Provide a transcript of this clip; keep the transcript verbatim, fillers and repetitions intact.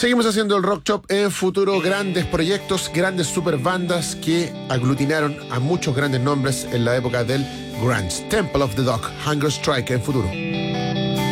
Seguimos haciendo el Rock Shop en futuro. Grandes proyectos, grandes super bandas que aglutinaron a muchos grandes nombres en la época del grunge. Temple of the Dog, Hunger Strike en futuro.